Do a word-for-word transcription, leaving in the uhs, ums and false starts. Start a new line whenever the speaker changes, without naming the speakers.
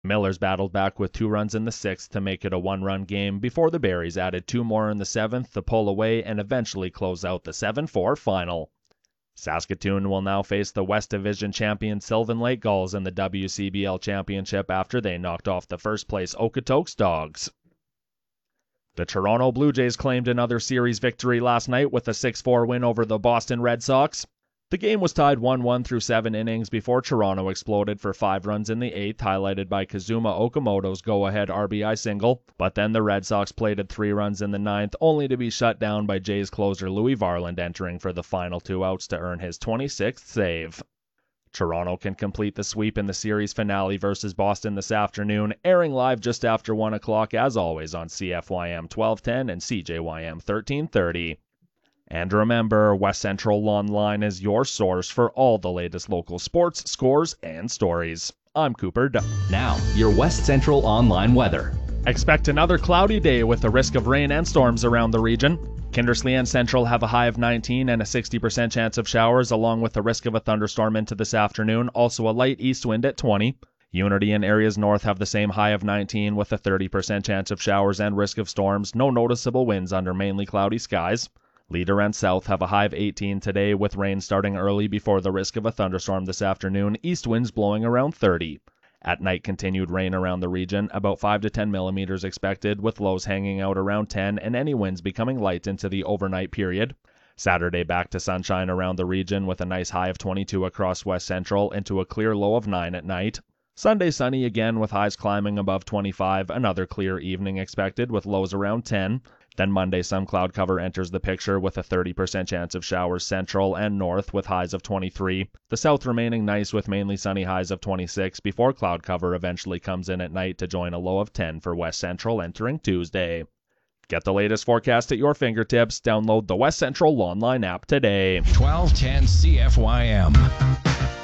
Millers battled back with two runs in the sixth to make it a one-run game before the Berries added two more in the seventh to pull away and eventually close out the seven four final. Saskatoon will now face the West Division champion Sylvan Lake Gulls in the W C B L Championship after they knocked off the first-place Okotoks Dogs. The Toronto Blue Jays claimed another series victory last night with a six four win over the Boston Red Sox. The game was tied one one through seven innings before Toronto exploded for five runs in the eighth, highlighted by Kazuma Okamoto's go-ahead R B I single, but then the Red Sox plated three runs in the ninth, only to be shut down by Jays closer Louis Varland entering for the final two outs to earn his twenty-sixth save. Toronto can complete the sweep in the series finale versus Boston this afternoon, airing live just after one o'clock as always on C F Y M twelve ten and C J Y M thirteen thirty. And remember, West Central Online is your source for all the latest local sports, scores, and stories. I'm Cooper Dunn.
Now, your West Central Online weather.
Expect another cloudy day with the risk of rain and storms around the region. Kindersley and Central have a high of nineteen and a sixty percent chance of showers, along with the risk of a thunderstorm into this afternoon, also a light east wind at twenty. Unity and areas north have the same high of nineteen with a thirty percent chance of showers and risk of storms, no noticeable winds under mainly cloudy skies. Leader and South have a high of eighteen today, with rain starting early before the risk of a thunderstorm this afternoon, east winds blowing around thirty. At night, continued rain around the region, about five to ten millimeters expected, with lows hanging out around ten and any winds becoming light into the overnight period. Saturday back to sunshine around the region with a nice high of twenty-two across West Central into a clear low of nine at night. Sunday sunny again with highs climbing above twenty-five, another clear evening expected with lows around ten. Then Monday, some cloud cover enters the picture with a thirty percent chance of showers central and north with highs of twenty-three. The south remaining nice with mainly sunny highs of twenty-six before cloud cover eventually comes in at night to join a low of ten for West Central entering Tuesday. Get the latest forecast at your fingertips. Download the West Central Online app today.
twelve ten C F Y M.